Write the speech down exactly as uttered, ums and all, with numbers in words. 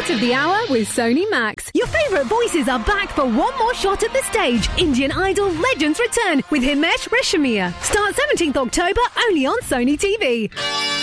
Shot of the hour with Sony Max. Your favourite voices are back for one more shot at the stage. Indian Idol Legends return with Himesh Reshammiya. Start seventeenth October only on Sony T V.